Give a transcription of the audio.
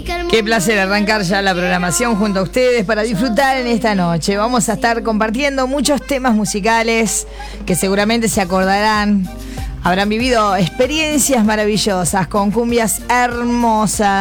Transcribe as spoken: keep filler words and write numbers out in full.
Qué placer arrancar ya la programación junto a ustedes para disfrutar en esta noche. Vamos a estar compartiendo muchos temas musicales que seguramente se acordarán. Habrán vivido experiencias maravillosas con cumbias hermosas.